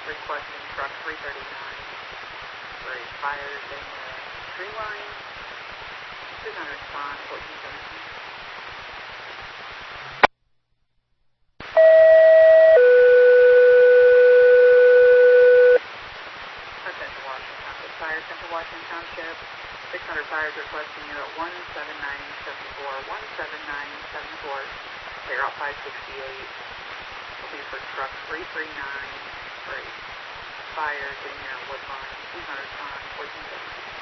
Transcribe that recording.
requesting truck 339 for a fire in the tree line. Should not respond, 1417. Fire, Central Washington Township, 600 fires requesting you at 17974, 17974, clear out 568, will be for truck 339 for a fire in your Woodlawn, 200 on 1417.